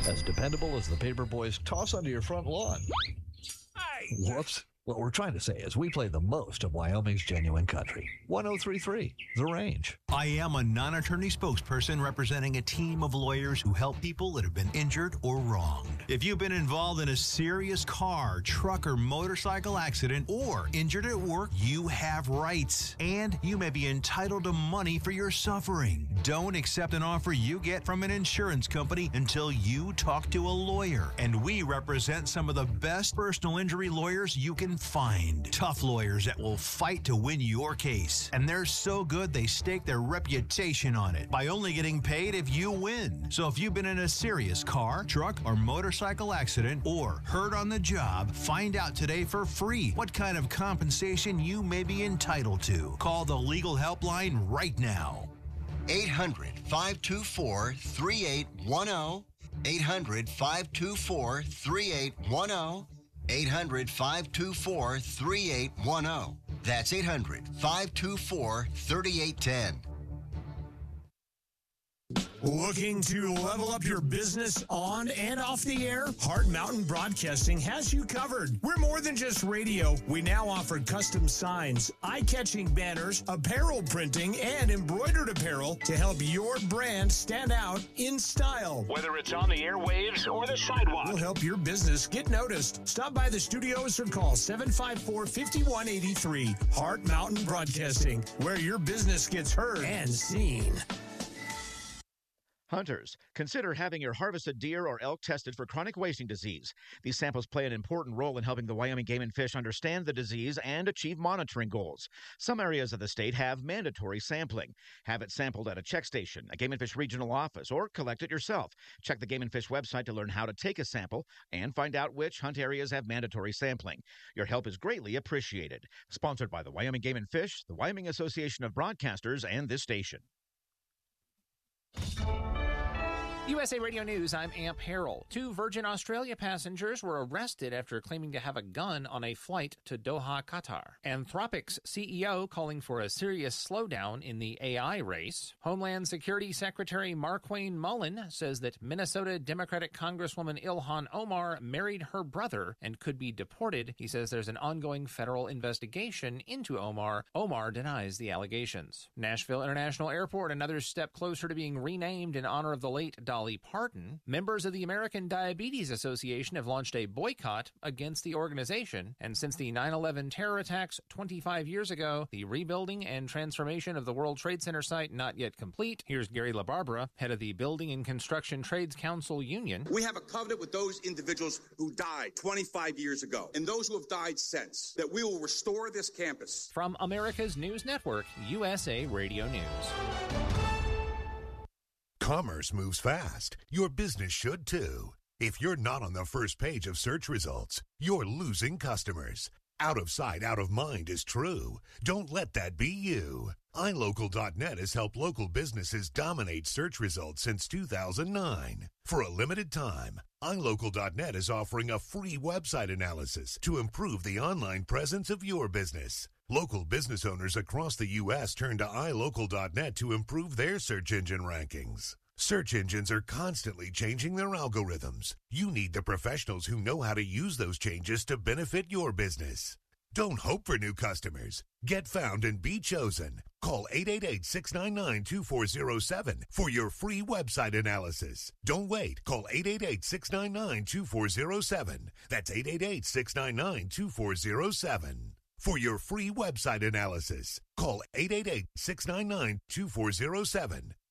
As dependable as the paper boys toss onto your front lawn. Whoops. What we're trying to say is we play the most of Wyoming's genuine country. 1033, The Range. I am a non-attorney spokesperson representing a team of lawyers who help people that have been injured or wronged. If you've been involved in a serious car, truck, or motorcycle accident or injured at work, you have rights. And you may be entitled to money for your suffering. Don't accept an offer you get from an insurance company until you talk to a lawyer. And we represent some of the best personal injury lawyers you can find. Tough lawyers that will fight to win your case. And they're so good they stake their reputation on it by only getting paid if you win. So if you've been in a serious car, truck, or motorcycle accident or hurt on the job, find out today for free what kind of compensation you may be entitled to. Call the legal helpline right now. 800-524-3810. 800-524-3810. 800-524-3810. That's 800-524-3810. Looking to level up your business on and off the air? Hard Mountain Broadcasting has you covered. We're more than just radio. We now offer custom signs, eye-catching banners, apparel printing, and embroidered apparel to help your brand stand out in style. Whether it's on the airwaves or the sidewalk, we'll help your business get noticed. Stop by the studios or call 754-5183. Hard Mountain Broadcasting, where your business gets heard and seen. Hunters, consider having your harvested deer or elk tested for chronic wasting disease. These samples play an important role in helping the Wyoming Game and Fish understand the disease and achieve monitoring goals. Some areas of the state have mandatory sampling. Have it sampled at a check station, a Game and Fish regional office, or collect it yourself. Check the Game and Fish website to learn how to take a sample and find out which hunt areas have mandatory sampling. Your help is greatly appreciated. Sponsored by the Wyoming Game and Fish, the Wyoming Association of Broadcasters, and this station. USA Radio News, I'm Amp Harrell. 2 Virgin Australia passengers were arrested after claiming to have a gun on a flight to Doha, Qatar. Anthropic's CEO calling for a serious slowdown in the AI race. Homeland Security Secretary Markwayne Mullin says that Minnesota Democratic Congresswoman Ilhan Omar married her brother and could be deported. He says there's an ongoing federal investigation into Omar. Omar denies the allegations. Nashville International Airport, another step closer to being renamed in honor of the late Dolly Parton. Members of the American Diabetes Association have launched a boycott against the organization, and since the 9/11 terror attacks 25 years ago, the rebuilding and transformation of the World Trade Center site not yet complete. Here's Gary LaBarbera, head of the Building and Construction Trades Council Union. We have a covenant with those individuals who died 25 years ago and those who have died since, that we will restore this campus. From America's News Network, USA Radio News. Commerce moves fast. Your business should too. If you're not on the first page of search results, you're losing customers. Out of sight, out of mind is true. Don't let that be you. iLocal.net has helped local businesses dominate search results since 2009. For a limited time, iLocal.net is offering a free website analysis to improve the online presence of your business. Local business owners across the U.S. turn to iLocal.net to improve their search engine rankings. Search engines are constantly changing their algorithms. You need the professionals who know how to use those changes to benefit your business. Don't hope for new customers. Get found and be chosen. Call 888-699-2407 for your free website analysis. Don't wait. Call 888-699-2407. That's 888-699-2407. For your free website analysis, call 888-699-2407.